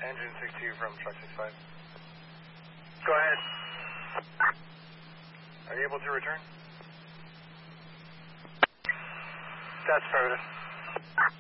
Engine 62 from truck 65. Go ahead. Are you able to return? That's affirmative.